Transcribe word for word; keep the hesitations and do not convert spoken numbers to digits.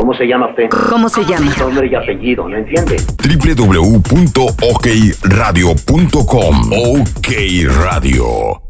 ¿Cómo se llama usted? ¿Cómo se llama? Nombre y apellido, ¿no entiende? doble u doble u doble u punto ok radio punto com. OK Radio.